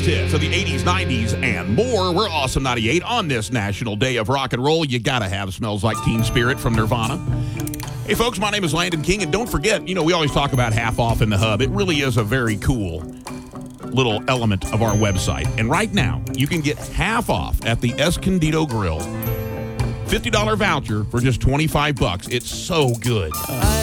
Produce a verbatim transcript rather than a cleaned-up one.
greatest hits of the eighties, nineties, and more. We're Awesome ninety-eight on this National Day of Rock and Roll. You gotta have Smells Like Teen Spirit from Nirvana. Hey, folks, my name is Landon King, and don't forget, you know, we always talk about half off in the hub. It really is a very cool little element of our website. And right now, you can get half off at the Escondido Grill. fifty dollars voucher for just twenty-five bucks. It's so good. I